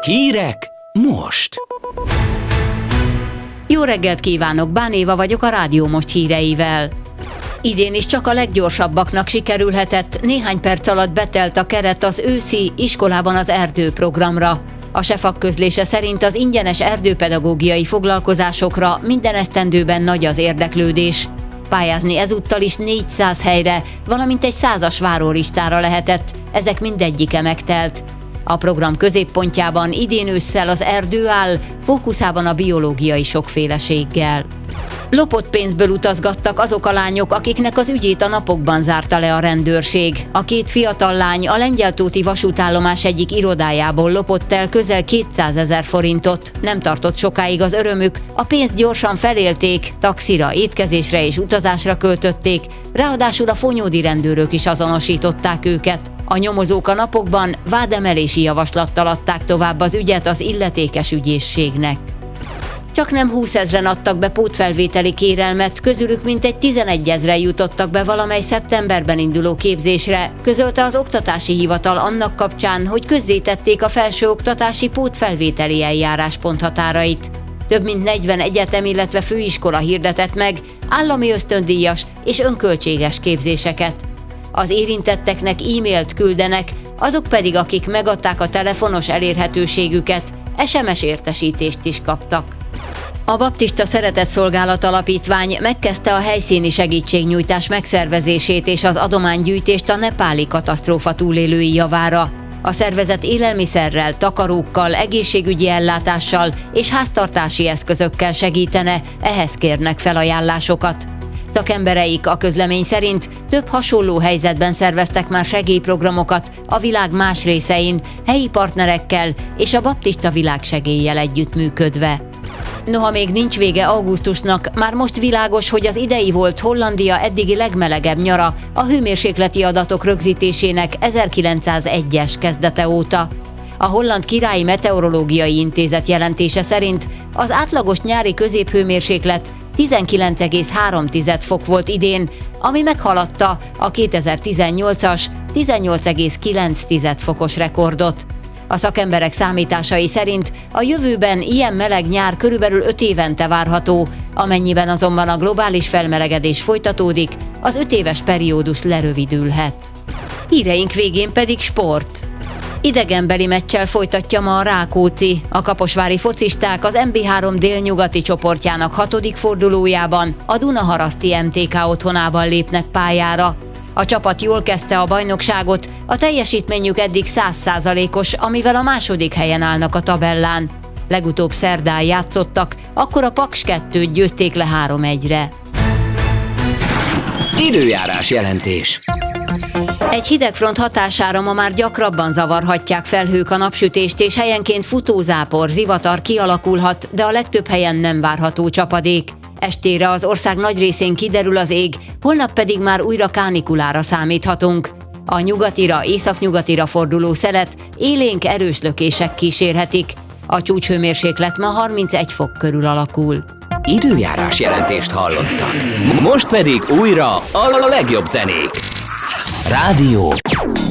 Hírek most! Jó reggelt kívánok, Bán Éva vagyok a Rádió Most híreivel. Idén is csak a leggyorsabbaknak sikerülhetett, néhány perc alatt betelt a keret az őszi Iskolában az erdő programra. A SEFAK közlése szerint az ingyenes erdőpedagógiai foglalkozásokra minden esztendőben nagy az érdeklődés. Pályázni ezúttal is 400 helyre, valamint egy 100-as várólistára lehetett, ezek mindegyike megtelt. A program középpontjában idén ősszel az erdő áll, fókuszában a biológiai sokféleséggel. Lopott pénzből utazgattak azok a lányok, akiknek az ügyét a napokban zárta le a rendőrség. A két fiatal lány a Lengyeltóti vasútállomás egyik irodájából lopott el közel 200 000 forintot. Nem tartott sokáig az örömük, a pénzt gyorsan felélték, taxira, étkezésre és utazásra költötték, ráadásul a fonyódi rendőrök is azonosították őket. A nyomozók a napokban vádemelési javaslattal adták tovább az ügyet az illetékes ügyészségnek. Csaknem 20 000-en adtak be pótfelvételi kérelmet, közülük mintegy 11 000-en jutottak be valamely szeptemberben induló képzésre, közölte az Oktatási Hivatal annak kapcsán, hogy közzétették a felsőoktatási pótfelvételi eljárás ponthatárait. Több mint 40 egyetem, illetve főiskola hirdetett meg állami ösztöndíjas és önköltséges képzéseket. Az érintetteknek e-mailt küldenek, azok pedig, akik megadták a telefonos elérhetőségüket, SMS értesítést is kaptak. A Baptista Szeretetszolgálat Alapítvány megkezdte a helyszíni segítségnyújtás megszervezését és az adománygyűjtést a nepáli katasztrófa túlélői javára. A szervezet élelmiszerrel, takarókkal, egészségügyi ellátással és háztartási eszközökkel segítene, ehhez kérnek felajánlásokat. Szakembereik a közlemény szerint több hasonló helyzetben szerveztek már segélyprogramokat a világ más részein, helyi partnerekkel és a Baptista Világsegéllyel együttműködve. Noha még nincs vége augusztusnak, már most világos, hogy az idei volt Hollandia eddigi legmelegebb nyara a hőmérsékleti adatok rögzítésének 1901-es kezdete óta. A Holland Királyi Meteorológiai Intézet jelentése szerint az átlagos nyári középhőmérséklet 19,3 fok volt idén, ami meghaladta a 2018-as 18,9 fokos rekordot. A szakemberek számításai szerint a jövőben ilyen meleg nyár körülbelül 5 évente várható, amennyiben azonban a globális felmelegedés folytatódik, az 5 éves periódus lerövidülhet. Híreink végén pedig sport. Idegenbeli meccsel folytatja ma a Rákóczi. A kaposvári focisták az MB3 délnyugati csoportjának 6. fordulójában a Dunaharaszti MTK otthonában lépnek pályára. A csapat jól kezdte a bajnokságot, a teljesítményük eddig 100%-os, amivel a második helyen állnak a tabellán. Legutóbb szerdán játszottak, akkor a Paks 2-t győzték le 3-1-re. Időjárás jelentés. Egy hidegfront hatására ma már gyakrabban zavarhatják felhők a napsütést, és helyenként futózápor, zivatar kialakulhat, de a legtöbb helyen nem várható csapadék. Estére az ország nagy részén kiderül az ég, holnap pedig már újra kánikulára számíthatunk. A nyugatira, északnyugatira forduló szelet élénk erős lökések kísérhetik. A csúcshőmérséklet ma 31 fok körül alakul. Időjárás jelentést hallottak. Most pedig újra a legjobb zenék. Rádió